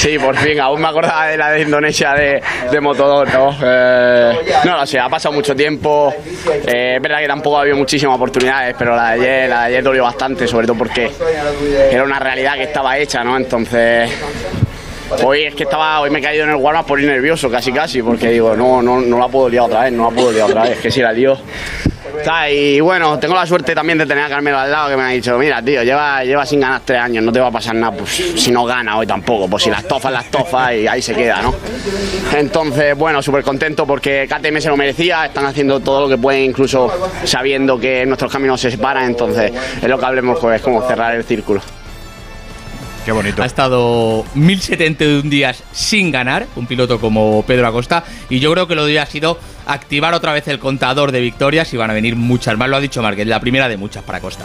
Sí, por fin, aún me acordaba de la de Indonesia de Moto2, ¿no? No lo sé, ha pasado mucho tiempo, es verdad que tampoco ha habido muchísimas oportunidades, pero la de ayer dolió bastante, sobre todo porque era una realidad que estaba hecha, ¿no? Entonces, hoy me he caído en el warm-up por ir nervioso, casi, porque digo, no la puedo liar otra vez, que si la lío. Y bueno, tengo la suerte también de tener a Carmelo al lado, que me ha dicho, mira tío, lleva sin ganar 3 años, no te va a pasar nada, pues si no gana hoy tampoco, pues si las tofas y ahí se queda, ¿no? Entonces, bueno, súper contento porque KTM se lo merecía, están haciendo todo lo que pueden, incluso sabiendo que nuestros caminos se separan, entonces es lo que hablemos jueves, como cerrar el círculo. Qué bonito. Ha estado 1071 días sin ganar, un piloto como Pedro Acosta, y yo creo que lo de hoy ha sido activar otra vez el contador de victorias y van a venir muchas más, lo ha dicho Márquez, la primera de muchas para Acosta.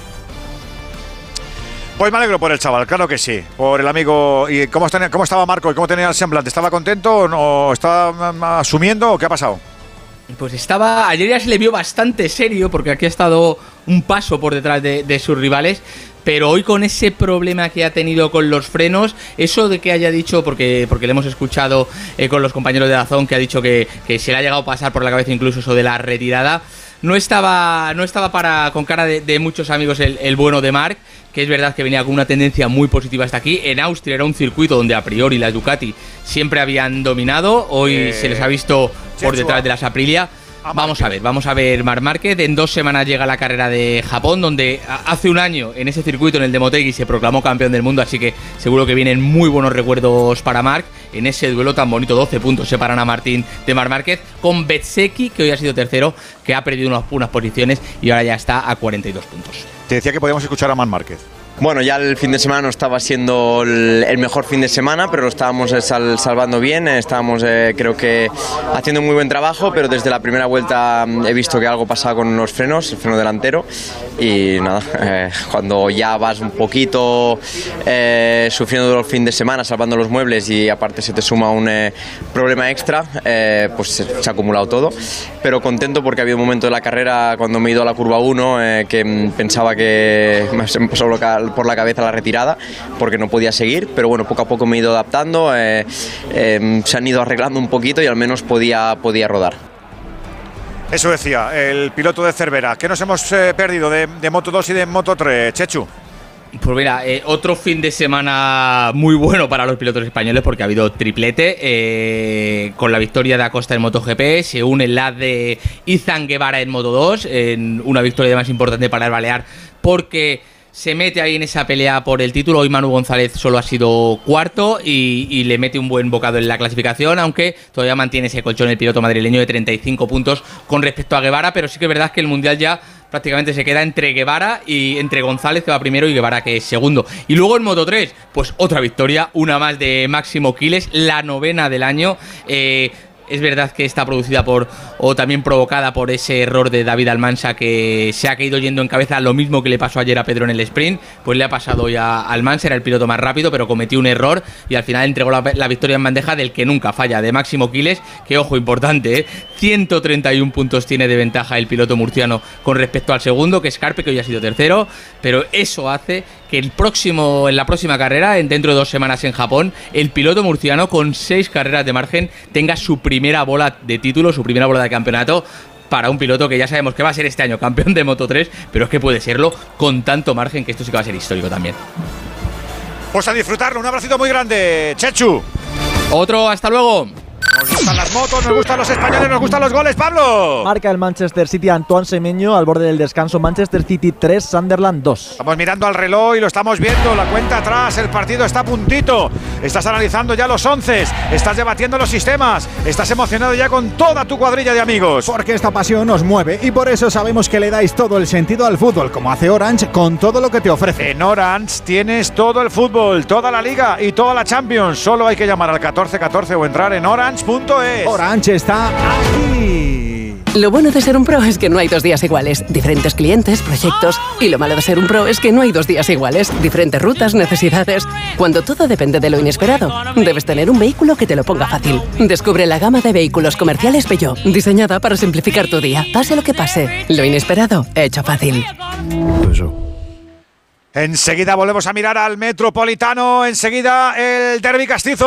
Pues me alegro por el chaval, claro que sí, por el amigo. ¿Y cómo estaba Marco y cómo tenía el semblante? ¿Estaba contento o no? ¿Estaba asumiendo o qué ha pasado? Pues ayer ya se le vio bastante serio porque aquí ha estado un paso por detrás de sus rivales, pero hoy con ese problema que ha tenido con los frenos, eso de que haya dicho, porque le hemos escuchado con los compañeros de Dazón, que ha dicho que se le ha llegado a pasar por la cabeza incluso eso de la retirada, no estaba con cara de muchos amigos el bueno de Marc, que es verdad que venía con una tendencia muy positiva hasta aquí. En Austria era un circuito donde a priori las Ducati siempre habían dominado, hoy se les ha visto por detrás de las Aprilia. Vamos a ver Marc Márquez. En 2 semanas llega la carrera de Japón, donde hace un año en ese circuito, en el de Motegi, se proclamó campeón del mundo, así que seguro que vienen muy buenos recuerdos para Marc. En ese duelo tan bonito, 12 puntos separan a Martín de Marc Márquez, con Bezzecchi, que hoy ha sido tercero, que ha perdido unas posiciones y ahora ya está a 42 puntos. Te decía que podíamos escuchar a Marc Márquez. Bueno, ya el fin de semana no estaba siendo el mejor fin de semana, pero lo estábamos salvando bien, estábamos creo que haciendo muy buen trabajo, pero desde la primera vuelta he visto que algo pasaba con los frenos, el freno delantero, y nada, cuando ya vas un poquito sufriendo el fin de semana, salvando los muebles y aparte se te suma un problema extra, pues se ha acumulado todo, pero contento porque ha habido un momento de la carrera cuando me he ido a la curva 1 que pensaba que se me pasó a bloquear por la cabeza la retirada porque no podía seguir, pero bueno, poco a poco me he ido adaptando, se han ido arreglando un poquito y al menos podía rodar. Eso decía el piloto de Cervera. ¿Qué nos hemos perdido de Moto2 y de Moto3, Chechu? Pues mira, otro fin de semana muy bueno para los pilotos españoles porque ha habido triplete, con la victoria de Acosta en MotoGP, se une la de Izan Guevara en Moto2, en una victoria más importante para el balear porque se mete ahí en esa pelea por el título. Hoy Manu González solo ha sido cuarto y le mete un buen bocado en la clasificación, aunque todavía mantiene ese colchón el piloto madrileño de 35 puntos con respecto a Guevara, pero sí que es verdad que el Mundial ya prácticamente se queda entre Guevara y entre González, que va primero, y Guevara, que es segundo. Y luego en Moto3, pues otra victoria, una más de Máximo Quiles, la 9ª del año. Es verdad que está producida o también provocada por ese error de David Almansa, que se ha caído yendo en cabeza, lo mismo que le pasó ayer a Pedro en el sprint, pues le ha pasado hoy a Almansa, era el piloto más rápido, pero cometió un error y al final entregó la victoria en bandeja del que nunca falla, de Máximo Quiles, que ojo, importante, 131 puntos tiene de ventaja el piloto murciano con respecto al segundo, que es Carpe, que hoy ha sido tercero, pero eso hace que en la próxima carrera, dentro de 2 semanas en Japón, el piloto murciano con 6 carreras de margen tenga su primera bola de título, su primera bola de campeonato, para un piloto que ya sabemos que va a ser este año campeón de Moto3, pero es que puede serlo con tanto margen que esto sí que va a ser histórico también. Pues a disfrutarlo, un abracito muy grande, Chechu. Otro, hasta luego. Nos gustan las motos, nos gustan los españoles, nos gustan los goles, Pablo. Marca el Manchester City Antoine Semenyo al borde del descanso. Manchester City 3, Sunderland 2. Estamos mirando al reloj y lo estamos viendo, la cuenta atrás, el partido está a puntito. Estás analizando ya los 11, estás debatiendo los sistemas, estás emocionado ya con toda tu cuadrilla de amigos. Porque esta pasión nos mueve y por eso sabemos que le dais todo el sentido al fútbol, como hace Orange con todo lo que te ofrece. En Orange tienes todo el fútbol, toda la Liga y toda la Champions. Solo hay que llamar al 1414 o entrar en orange.es. Orange está aquí. Lo bueno de ser un pro es que no hay 2 días iguales. Diferentes clientes, proyectos. Y lo malo de ser un pro es que no hay 2 días iguales. Diferentes rutas, necesidades. Cuando todo depende de lo inesperado, debes tener un vehículo que te lo ponga fácil. Descubre la gama de vehículos comerciales Peugeot, diseñada para simplificar tu día. Pase lo que pase, lo inesperado, hecho fácil. Enseguida volvemos a mirar al Metropolitano. Enseguida el Derbi Castizo.